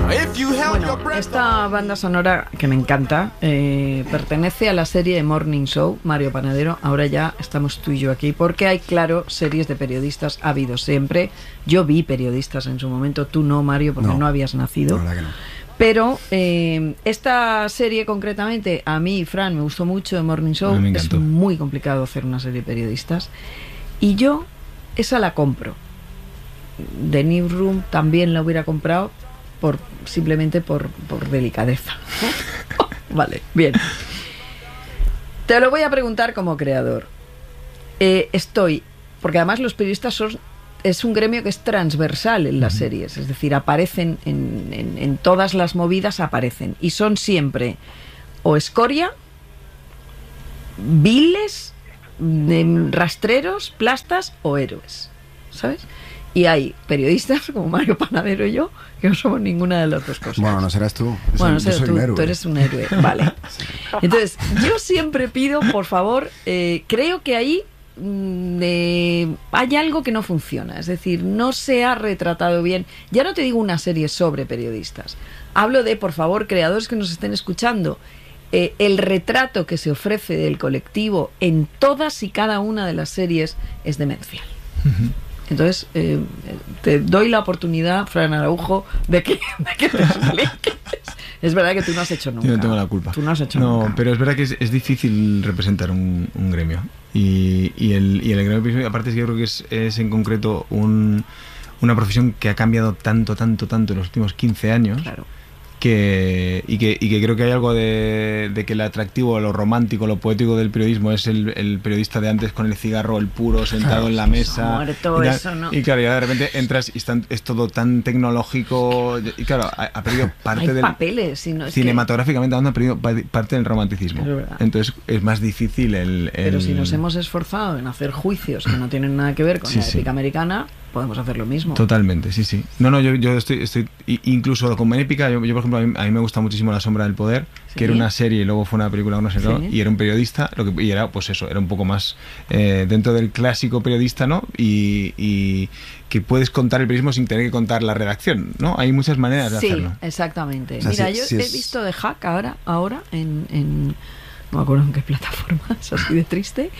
Bueno, esta banda sonora que me encanta pertenece a la serie de Morning Show, Mario Panadero. Ahora ya estamos tú y yo aquí porque hay, claro, series de periodistas, ha habido siempre. Yo vi periodistas en su momento, tú no, Mario, porque no habías nacido. La verdad que no. Pero esta serie concretamente, a mí, Fran, me gustó mucho de Morning Show. Es muy complicado hacer una serie de periodistas. Y yo esa la compro. The Newsroom también la hubiera comprado simplemente por delicadeza. Vale, bien. Te lo voy a preguntar como creador. Porque además los periodistas es un gremio que es transversal en las series, es decir, aparecen en todas las movidas, aparecen, y son siempre o escoria, viles, rastreros, plastas o héroes, ¿sabes? Y hay periodistas como Mario Panadero y yo que no somos ninguna de las dos cosas. Bueno, no serás tú. Bueno, no serás tú, tú eres un héroe. Vale. Sí. Entonces, yo siempre pido, por favor, creo que ahí hay algo que no funciona. Es decir, no se ha retratado bien. Ya no te digo una serie sobre periodistas. Hablo de, por favor, creadores que nos estén escuchando. El retrato que se ofrece del colectivo en todas y cada una de las series es demencial. Entonces, te doy la oportunidad, Fran Araujo, de que te expliques. Es verdad que tú no has hecho nunca. Yo no tengo la culpa. Tú no has hecho nunca. Pero es verdad que es difícil representar un gremio. Y el gremio, aparte, es que yo creo que es en concreto una profesión que ha cambiado tanto en los últimos 15 años. Claro. Que creo que hay algo de que el atractivo, lo romántico, lo poético del periodismo es el periodista de antes con el cigarro, el puro, sentado en la mesa. Muerto, eso, ¿no? Y claro, ya de repente entras y es todo tan tecnológico. Y claro, ha perdido parte hay del. Papeles, cinematográficamente ha perdido parte del romanticismo. Entonces es más difícil Pero si nos hemos esforzado en hacer juicios que no tienen nada que ver con la épica americana, podemos hacer lo mismo. Totalmente, sí. No, yo estoy incluso con épica, yo por ejemplo, a mí me gusta muchísimo La sombra del poder, que era una serie y luego fue una película, no sé, y era un periodista, y era pues eso, era un poco más dentro del clásico periodista, ¿no? Y que puedes contar el periodismo sin tener que contar la redacción, ¿no? Hay muchas maneras de hacerlo. Sí, exactamente. O sea, mira, yo he visto The Hack ahora en no me acuerdo en qué plataforma, es así de triste.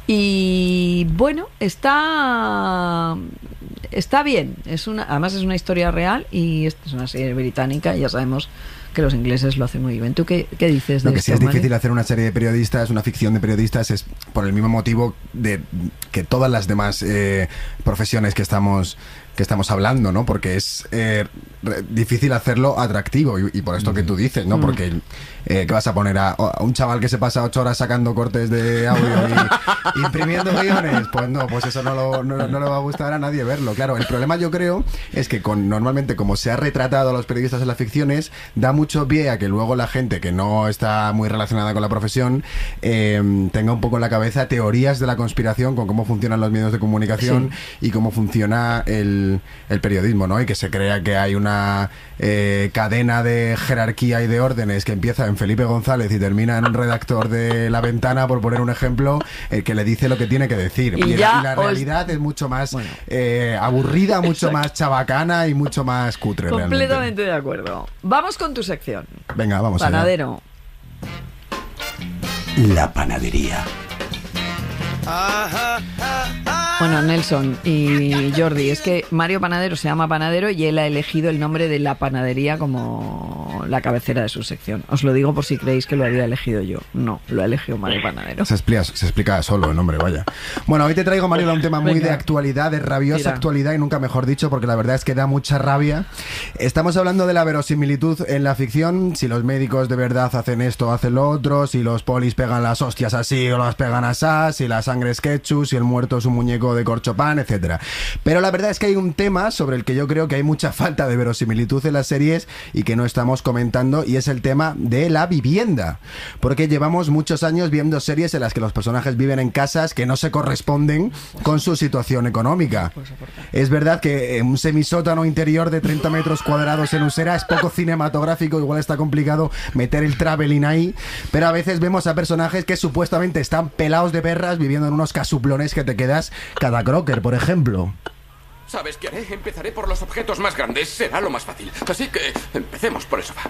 Y bueno, está bien. Además es una historia real y es una serie británica y ya sabemos que los ingleses lo hacen muy bien. ¿Tú qué dices de esto? Lo que sí es difícil hacer una serie de periodistas, una ficción de periodistas, es por el mismo motivo de que todas las demás profesiones que estamos hablando, ¿no? Porque es difícil hacerlo atractivo y por esto que tú dices, ¿no? Porque ¿qué vas a poner a un chaval que se pasa 8 horas sacando cortes de audio y imprimiendo guiones? Pues no, pues eso no le va a gustar a nadie verlo. Claro, el problema yo creo es que normalmente como se ha retratado a los periodistas en las ficciones, da mucho pie a que luego la gente que no está muy relacionada con la profesión tenga un poco en la cabeza teorías de la conspiración con cómo funcionan los medios de comunicación y cómo funciona el periodismo, ¿no? Y que se crea que hay una cadena de jerarquía y de órdenes que empieza en Felipe González y termina en un redactor de La Ventana, por poner un ejemplo, el que le dice lo que tiene que decir. Y la realidad es mucho más aburrida, mucho más chabacana y mucho más cutre. Completamente realmente. de acuerdo. Vamos con tu sección. Venga, vamos Panadero. Allá. La panadería. Bueno, Nelson y Jordi, es que Mario Panadero se llama Panadero y él ha elegido el nombre de la panadería como la cabecera de su sección. Os lo digo por si creéis que lo había elegido yo. No, lo ha elegido Mario Panadero. Se explica solo el nombre, vaya. Bueno, hoy te traigo, Mario, un tema muy de actualidad, de rabiosa actualidad y nunca mejor dicho, porque la verdad es que da mucha rabia. Estamos hablando de la verosimilitud en la ficción, si los médicos de verdad hacen esto, hacen lo otro, si los polis pegan las hostias así o las pegan así, si la sangre es ketchup, si el muerto es un muñeco de corchopán, etcétera. Pero la verdad es que hay un tema sobre el que yo creo que hay mucha falta de verosimilitud en las series y que no estamos comentando, y es el tema de la vivienda. Porque llevamos muchos años viendo series en las que los personajes viven en casas que no se corresponden con su situación económica. Es verdad que un semisótano interior de 30 metros cuadrados en Usera es poco cinematográfico, igual está complicado meter el traveling ahí, pero a veces vemos a personajes que supuestamente están pelados de perras viviendo en unos casuplones que te quedas cada crocker, por ejemplo. ¿Sabes qué haré? Empezaré por los objetos más grandes. Será lo más fácil. Así que empecemos por el sofá.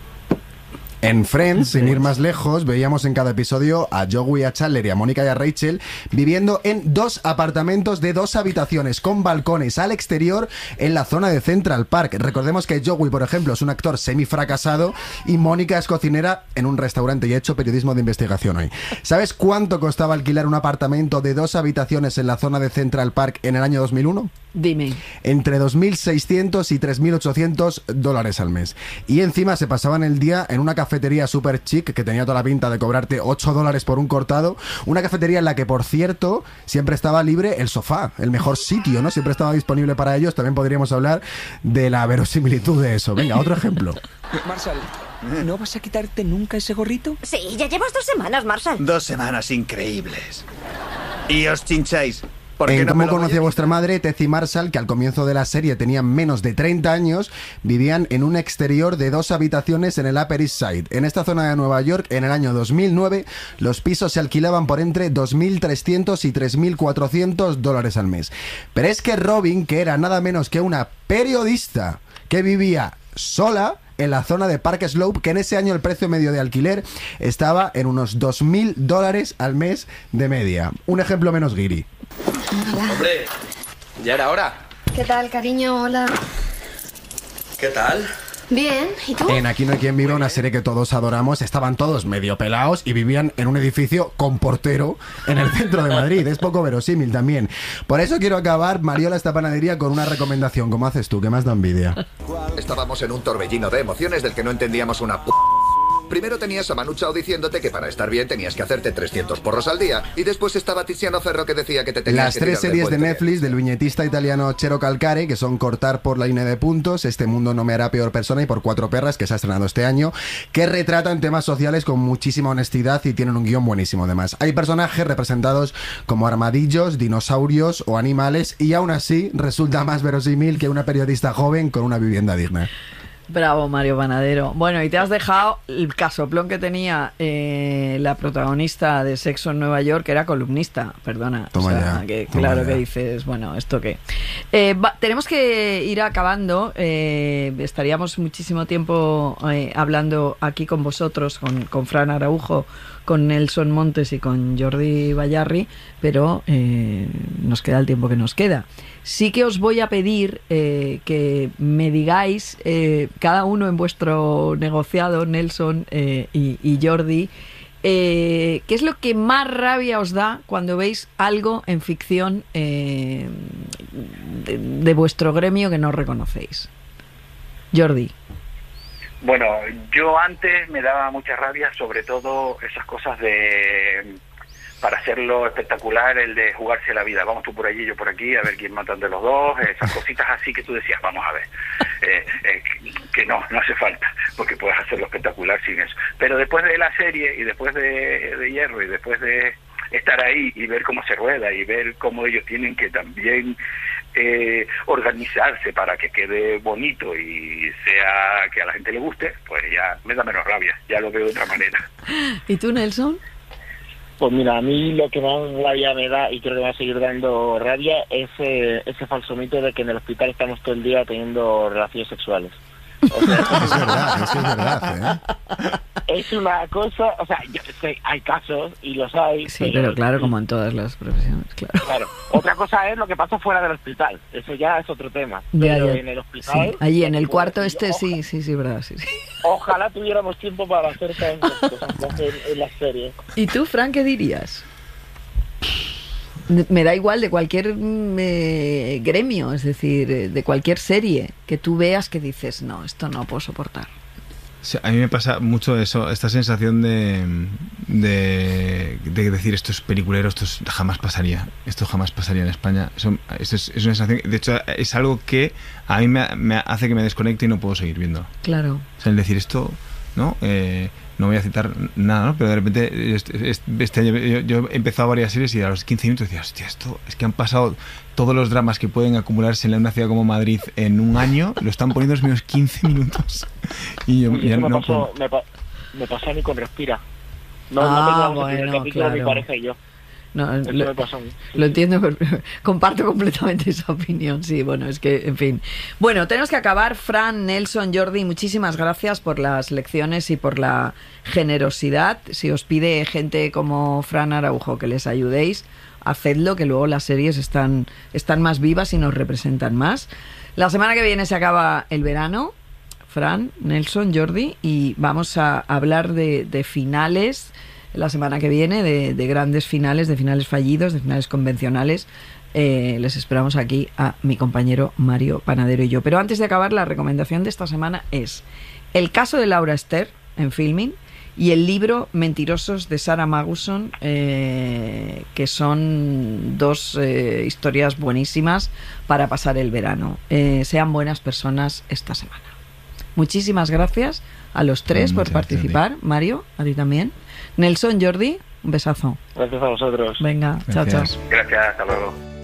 En Friends, sin ir más lejos, veíamos en cada episodio a Joey, a Chandler y a Mónica y a Rachel viviendo en 2 apartamentos de 2 habitaciones con balcones al exterior en la zona de Central Park. Recordemos que Joey, por ejemplo, es un actor semifracasado y Mónica es cocinera en un restaurante y ha hecho periodismo de investigación hoy. ¿Sabes cuánto costaba alquilar un apartamento de 2 habitaciones en la zona de Central Park en el año 2001? Dime. Entre 2.600 y 3.800 dólares al mes. Y encima se pasaban el día en una cafetería super chic que tenía toda la pinta de cobrarte 8 dólares por un cortado. Una cafetería en la que, por cierto, siempre estaba libre el sofá, el mejor sitio, ¿no? Siempre estaba disponible para ellos. También podríamos hablar de la verosimilitud de eso. Venga, otro ejemplo. Marshall, ¿no vas a quitarte nunca ese gorrito? Sí, ya llevas 2 semanas, Marshall. 2 semanas increíbles. Y os chincháis. En Cómo conocí a vuestra madre, Tess y Marshall, que al comienzo de la serie tenían menos de 30 años, vivían en un exterior de 2 habitaciones en el Upper East Side. En esta zona de Nueva York, en el año 2009, los pisos se alquilaban por entre 2.300 y 3.400 dólares al mes. Pero es que Robin, que era nada menos que una periodista que vivía sola en la zona de Park Slope, que en ese año el precio medio de alquiler estaba en unos 2.000 dólares al mes de media. Un ejemplo menos guiri. Hola. Hombre, ya era hora. ¿Qué tal, cariño? Hola. ¿Qué tal? Bien, ¿y tú? En Aquí no hay quien viva, una serie que todos adoramos, estaban todos medio pelados y vivían en un edificio con portero en el centro de Madrid. Es poco verosímil también. Por eso quiero acabar, Mariola, esta panadería con una recomendación. ¿Cómo haces tú? Que más da envidia. Estábamos en un torbellino de emociones del que no entendíamos una p... Primero tenías a Manu Chao diciéndote que para estar bien tenías que hacerte 300 porros al día. Y después estaba Tiziano Ferro que decía que te tenías Las que 3 tirar del series de puente. Netflix del viñetista italiano Cero Calcare, que son Cortar por la línea de puntos, Este mundo no me hará peor persona y Por 4 perras, que se ha estrenado este año, que retratan temas sociales con muchísima honestidad y tienen un guión buenísimo además. Hay personajes representados como armadillos, dinosaurios o animales y aún así resulta más verosímil que una periodista joven con una vivienda digna. Bravo, Mario Panadero. Bueno, y te has dejado el casoplón que tenía la protagonista de Sexo en Nueva York, que era columnista, perdona. Toma o sea, ya, que toma claro ya. que dices, bueno, ¿esto qué? Tenemos que ir acabando. Estaríamos muchísimo tiempo hablando aquí con vosotros, con Fran Araujo, con Nelson Montes y con Jordi Bayarri, pero nos queda el tiempo que nos queda. Sí que os voy a pedir que me digáis, cada uno en vuestro negociado, Nelson y Jordi, ¿qué es lo que más rabia os da cuando veis algo en ficción de vuestro gremio que no reconocéis? Jordi. Bueno, yo antes me daba mucha rabia, sobre todo esas cosas de, para hacerlo espectacular, el de jugarse la vida. Vamos tú por allí, yo por aquí, a ver quién matan de los dos, esas cositas así que tú decías, vamos a ver, que no hace falta, porque puedes hacerlo espectacular sin eso. Pero después de la serie y después de Hierro y después de estar ahí y ver cómo se rueda y ver cómo ellos tienen que también organizarse para que quede bonito y sea que a la gente le guste, pues ya me da menos rabia, ya lo veo de otra manera. ¿Y tú, Nelson? Pues mira, a mí lo que más rabia me da, y creo que va a seguir dando rabia, es ese falso mito de que en el hospital estamos todo el día teniendo relaciones sexuales. O sea, es verdad, es una cosa, o sea, yo sé, hay casos y los hay. Sí, pero claro, como en todas las profesiones, claro. Claro. Otra cosa es lo que pasa fuera del hospital, eso ya es otro tema. Ya, Pero ya. en el hospital... Sí, allí en el cuarto sí, verdad, sí. Ojalá tuviéramos tiempo para hacer tantas cosas en las series. ¿Y tú, Fran, qué dirías? Me da igual de cualquier gremio, es decir, de cualquier serie que tú veas que dices, no, esto no puedo soportar. Sí, a mí me pasa mucho eso, esta sensación de decir esto es peliculero, esto jamás pasaría en España. Es una sensación, de hecho es algo que a mí me hace que me desconecte y no puedo seguir viendo. Claro. O sea, el decir esto, ¿no? No voy a citar nada, ¿no? Pero de repente este año yo he empezado varias series y a los 15 minutos decía, hostia, esto es que han pasado todos los dramas que pueden acumularse en una ciudad como Madrid en un año, lo están poniendo en los mismos 15 minutos. Y yo ya me no pasó a mí con Respira. No Ah, terminamos el primer capítulo, mi pareja y yo. No, Eso me pasó a mí. lo entiendo, pero comparto completamente esa opinión. Sí, bueno, es que, en fin. Bueno, tenemos que acabar. Fran, Nelson, Jordi, muchísimas gracias por las lecciones y por la generosidad. Si os pide gente como Fran Araujo que les ayudéis, hacedlo, que luego las series están más vivas y nos representan más. La semana que viene se acaba el verano. Fran, Nelson, Jordi, y vamos a hablar de finales la semana que viene, de grandes finales, de finales fallidos, de finales convencionales. Les esperamos aquí a mi compañero Mario Panadero y yo. Pero antes de acabar, la recomendación de esta semana es El caso de Laura Ester en Filmin y el libro Mentirosos de Sarah Maguson, que son dos historias buenísimas para pasar el verano. Sean buenas personas esta semana. Muchísimas gracias a los tres por participar. Mario, a ti también. Nelson, Jordi, un besazo. Gracias a vosotros. Venga, chao, chao. Gracias, hasta luego.